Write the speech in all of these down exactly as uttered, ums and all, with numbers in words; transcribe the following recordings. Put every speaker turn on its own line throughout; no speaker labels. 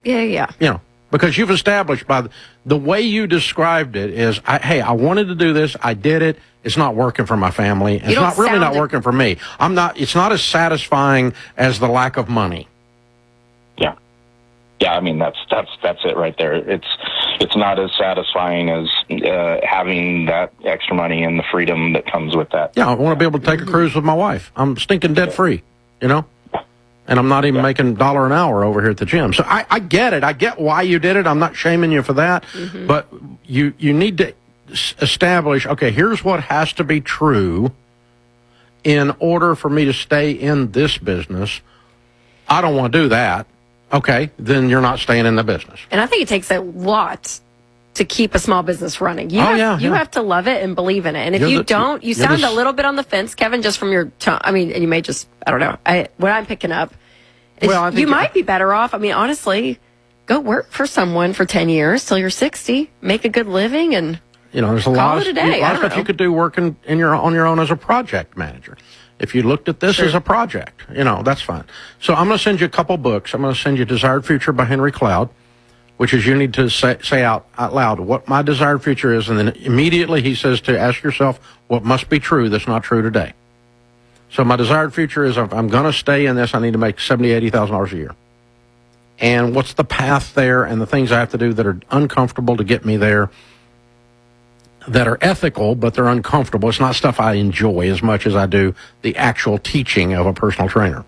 Yeah, yeah.
You know, because you've established by the, the way you described it is, I, hey, I wanted to do this. I did it. It's not working for my family. It's not really not working for me. I'm not, it's not as satisfying as the lack of money.
Yeah. Yeah, I mean, that's, that's, that's it right there. It's, it's not as satisfying as uh, having that extra money and the freedom that comes with that.
Yeah, I want to be able to take a cruise with my wife. I'm stinking debt free, you know? And I'm not even yeah. making a dollar an hour over here at the gym. So I, I get it. I get why you did it. I'm not shaming you for that. Mm-hmm. But you, you need to establish, okay, here's what has to be true in order for me to stay in this business. I don't want to do that. Okay, then you're not staying in the business.
And I think it takes a lot to keep a small business running. You,
oh,
have,
yeah,
you
yeah.
have to love it and believe in it. And if
you're
you
the,
don't, you sound
the,
a little bit on the fence, Kevin, just from your tone. I mean, and you may just, I don't know, I, what I'm picking up is well, I think you might be better off. I mean, honestly, go work for someone for ten years till you're sixty, make a good living, and
you know, there's a
call
lot
it
of,
a day.
a lot of stuff you could do working in your, on your own as a project manager. If you looked at this sure. as a project, you know, that's fine. So I'm going to send you a couple books. I'm going to send you Desired Future by Henry Cloud, which is you need to say, say out, out loud what my desired future is. And then immediately he says to ask yourself what must be true that's not true today. So my desired future is if I'm going to stay in this, I need to make seventy thousand dollars, eighty thousand dollars a year. And what's the path there and the things I have to do that are uncomfortable to get me there, that are ethical, but they're uncomfortable. It's not stuff I enjoy as much as I do the actual teaching of a personal trainer.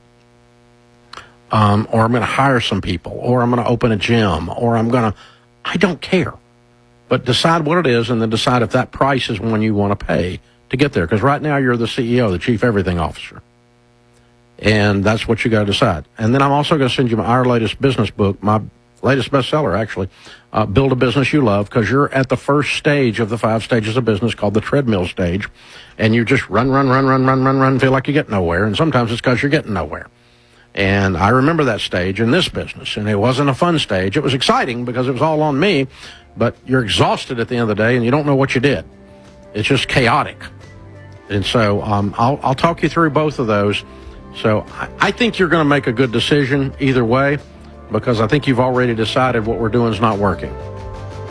Um, or I'm going to hire some people, or I'm going to open a gym, or I'm going to, I don't care. But decide what it is and then decide if that price is one you want to pay to get there. Because right now you're the C E O, the Chief Everything Officer. And that's what you got to decide. And then I'm also going to send you my, our latest business book, my latest bestseller, actually, uh, Build a Business You Love, because you're at the first stage of the five stages of business called the treadmill stage. And you just run, run, run, run, run, run, run, feel like you get nowhere. And sometimes it's because you're getting nowhere. And I remember that stage in this business, and it wasn't a fun stage. It was exciting because it was all on me, but you're exhausted at the end of the day, and you don't know what you did. It's just chaotic. And so um, I'll, I'll talk you through both of those. So I, I think you're going to make a good decision either way, because I think you've already decided what we're doing is not working.